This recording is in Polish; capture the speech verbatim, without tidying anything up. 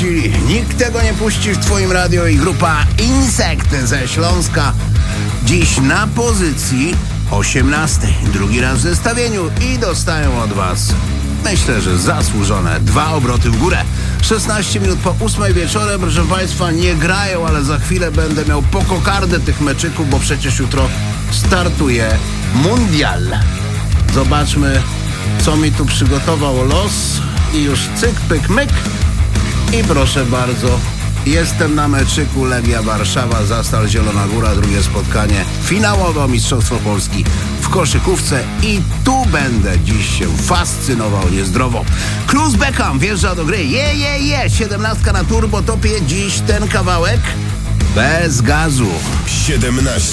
puścili. Nikt tego nie puści w twoim radio i grupa Insekt ze Śląska. Dziś na pozycji osiemnastej. Drugi raz w zestawieniu i dostają od was, myślę, że zasłużone dwa obroty w górę. szesnaście minut po ósmej wieczorem, proszę państwa, nie grają, ale za chwilę będę miał po kokardę tych meczyków, bo przecież jutro startuje mundial. Zobaczmy, co mi tu przygotował los. I już cyk, pyk, myk. I proszę bardzo, jestem na meczyku Legia Warszawa, Zastal Zielona Góra, drugie spotkanie finałowe o Mistrzostwo Polski w koszykówce i tu będę dziś się fascynował niezdrowo. Klus Beckham wjeżdża do gry, je, je, je, siedemnastka na turbo topie, dziś ten kawałek bez gazu. siedemnaście